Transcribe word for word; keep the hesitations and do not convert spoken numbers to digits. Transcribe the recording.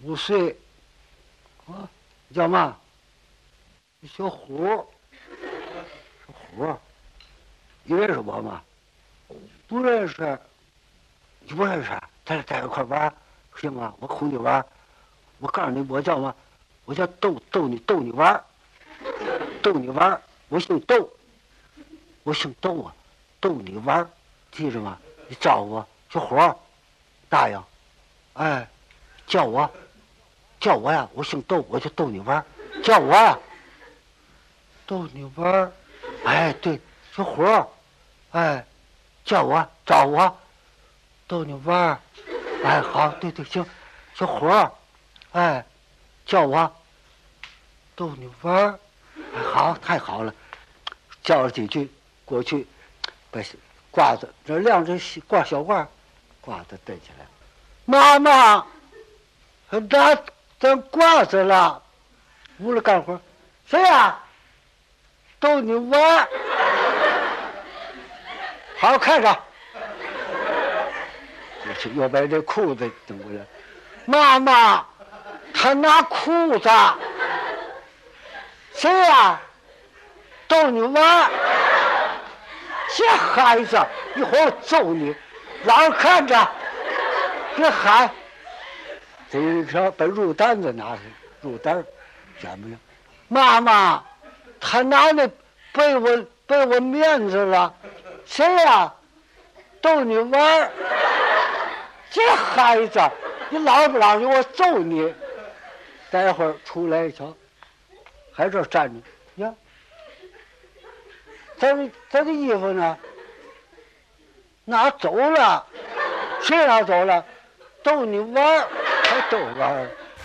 五岁。啊，叫嘛？小虎。小虎。你认识我吗？不认识。你不认识？咱俩在一块玩，行吗？我哄你玩。我告诉你，我叫嘛？我叫逗逗你逗你玩，逗你玩。我姓窦，我姓窦啊，逗你玩，记着吗？你找我，小伙，答应。哎，叫我，叫我呀！我姓窦，我就逗你玩，叫我呀，逗你玩。哎，对，小伙，哎，叫我，找我，逗你玩。哎，好，对对，行，小伙，哎，叫我，逗你玩。哎，好，太好了，叫了几句，过去把褂子这晾着挂小褂，褂子蹬起来。妈妈，拿咱褂子了，屋里干活。谁呀？逗你玩。好，看着。过去又把这裤子蹬过来。妈妈，他拿裤子。谁呀？逗你玩。这孩子，一会儿我揍你，老实看着，别喊。这一条把入单子拿上，入单怎么样？妈妈，他拿那被我被我面子了。谁呀？逗你玩。这孩子，你老不老实，我揍你。待会儿出来一瞧，还这站着呀。咱咱的衣服呢？拿走了。谁拿走了？逗你玩，还逗玩。